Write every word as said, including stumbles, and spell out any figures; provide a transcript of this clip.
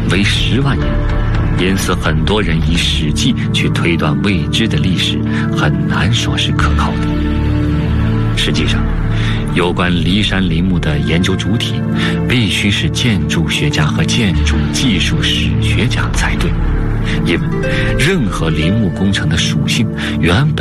为十万年，因此很多人以《史记》去推断未知的历史，很难说是可靠的。实际上，有关骊山陵墓的研究主体，必须是建筑学家和建筑技术史学家才对，因为任何陵墓工程的属性原本